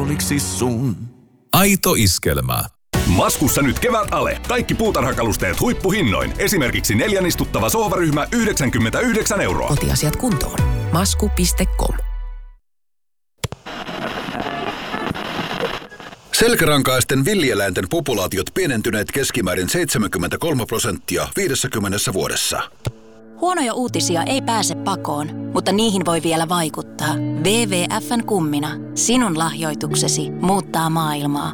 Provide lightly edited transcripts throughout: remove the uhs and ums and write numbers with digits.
puoliksi sun. Aito iskelmä. Maskussa nyt kevät ale. Kaikki puutarhakalusteet huippuhinnoin. Esimerkiksi 4 istuttava sohvaryhmä 99 €. Kotiasiat kuntoon. Masku.com. Selkärankaisten villieläinten populaatiot pienentyneet keskimäärin 73% 50 vuodessa. Huonoja uutisia ei pääse pakoon, mutta niihin voi vielä vaikuttaa. WWF:n kummina. Sinun lahjoituksesi muuttaa maailmaa.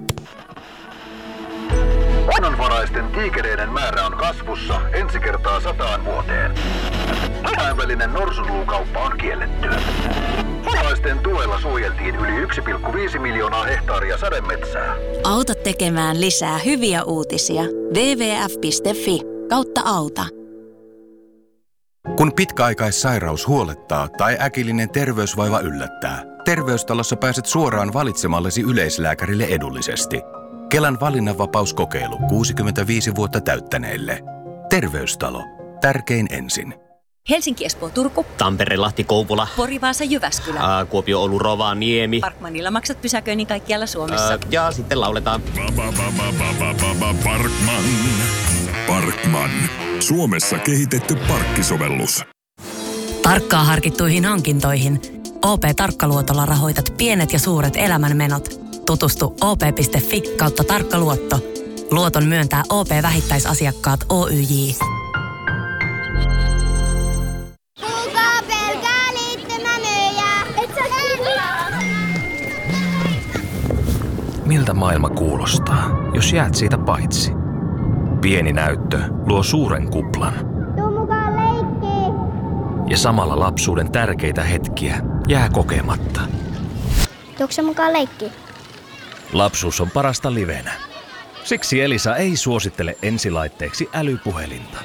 Luonnonvaraisten tiikereiden määrä on kasvussa ensi kertaa 100 vuoteen. Kansainvälinen norsunluukauppa on kielletty. Puolaisten tuella suojeltiin yli 1,5 miljoonaa hehtaaria sademetsää. Auta tekemään lisää hyviä uutisia. wwf.fi/auta. Kun pitkäaikaissairaus huolettaa tai äkillinen terveysvaiva yllättää, Terveystalossa pääset suoraan valitsemallesi yleislääkärille edullisesti. Kelan valinnanvapauskokeilu 65 vuotta täyttäneille. Terveystalo. Tärkein ensin. Helsinki, Espoo, Turku. Tampere, Lahti, Kouvola. Pori, Vaasa, Jyväskylä. Kuopio, Oulu, Rovaniemi. Parkmanilla maksat pysäköinnin kaikkialla Suomessa. Ja sitten lauletaan. Parkman. Suomessa kehitetty parkkisovellus. Tarkkaan harkittuihin hankintoihin. OP-Tarkkaluotolla rahoitat pienet ja suuret elämänmenot. Tutustu op.fi/tarkkaluotto. Luoton myöntää OP-vähittäisasiakkaat Oyj. Tulkaa pelkää liittymänöjä! Miltä maailma kuulostaa, jos jäät siitä paitsi? Pieni näyttö luo suuren kuplan. Tuu mukaan leikkiin! Ja samalla lapsuuden tärkeitä hetkiä jää kokematta. Tuukse mukaan leikkiin? Lapsuus on parasta livenä. Siksi Elisa ei suosittele ensilaitteeksi älypuhelinta.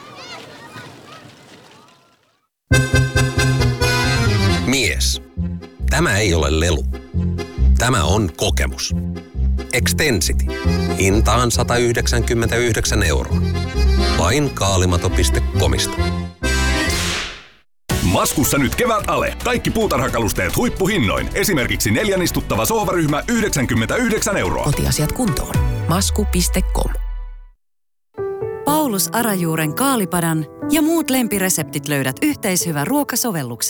Mies. Tämä ei ole lelu. Tämä on kokemus. Extensity. Hintaan 199 €. Vain kaalimato.comista. Maskussa nyt kevät ale. Kaikki puutarhakalusteet huippuhinnoin. Esimerkiksi 4 istuttava sohvaryhmä 99 €. Kotiasiat kuntoon. Masku.com. Paulus Arajuuren kaalipadan ja muut lempireseptit löydät yhteishyvä ruokasovelluksen.